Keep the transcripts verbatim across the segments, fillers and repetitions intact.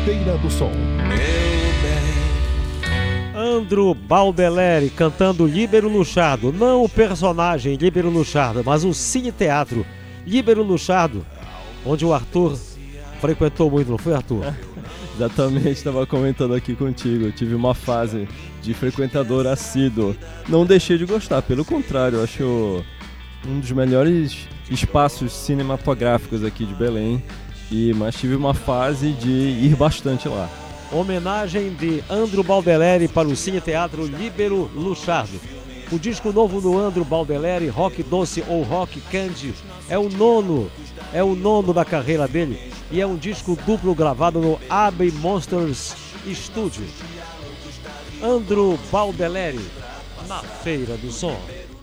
Feira do Som. Andro Baldelleri cantando Líbero Luchardo, não o personagem Líbero Luchardo, mas o Cine Teatro Líbero Luchardo, onde o Arthur frequentou muito, não foi, Arthur? Exatamente, estava comentando aqui contigo, eu tive uma fase de frequentador assíduo, não deixei de gostar, pelo contrário, eu acho um dos melhores espaços cinematográficos aqui de Belém, e, mas tive uma fase de ir bastante lá. Homenagem de Andro Baldelleri para o Cine Teatro Líbero Luchardo. O disco novo do Andro Baldelleri, Rock Doce ou Rock Candy, é o nono, é o nono da carreira dele e é um disco duplo gravado no Abbey Monsters Studio. Andro Baldelleri, na Feira do Som.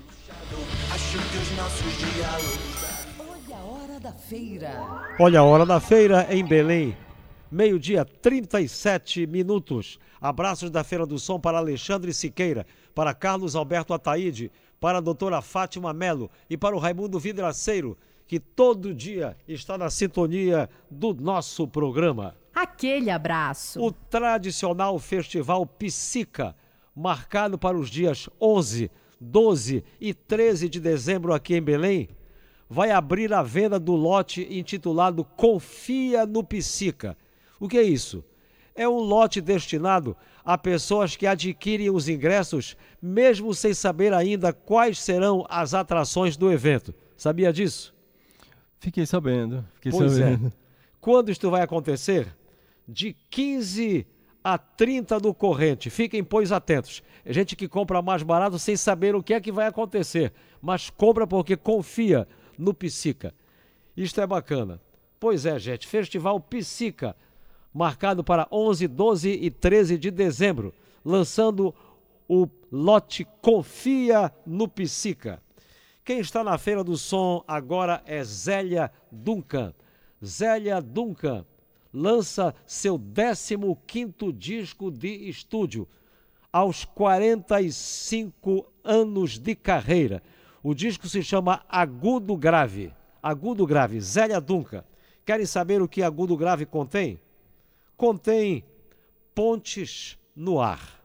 Olha a hora da feira. Olha a hora da feira em Belém. Meio-dia, trinta e sete minutos. Abraços da Feira do Som para Alexandre Siqueira, para Carlos Alberto Ataíde, para a doutora Fátima Melo e para o Raimundo Vidraceiro, que todo dia está na sintonia do nosso programa. Aquele abraço. O tradicional Festival Psica, marcado para os dias onze, doze e treze de dezembro aqui em Belém, vai abrir a venda do lote intitulado Confia no Psica. O que é isso? É um lote destinado a pessoas que adquirem os ingressos mesmo sem saber ainda quais serão as atrações do evento. Sabia disso? Fiquei sabendo. Fiquei pois sabendo. é. Quando isto vai acontecer? De quinze a trinta do corrente. Fiquem, pois, atentos. É gente que compra mais barato sem saber o que é que vai acontecer, mas compra porque confia no Psica. Isto é bacana. Pois é, gente. Festival Psica, marcado para onze, doze e treze de dezembro, lançando o lote Confia no Psica. Quem está na Feira do Som agora é Zélia Duncan. Zélia Duncan lança seu décimo quinto disco de estúdio, aos quarenta e cinco anos de carreira. O disco se chama Agudo Grave. Agudo Grave, Zélia Duncan. Querem saber o que Agudo Grave contém? Contém pontes no ar.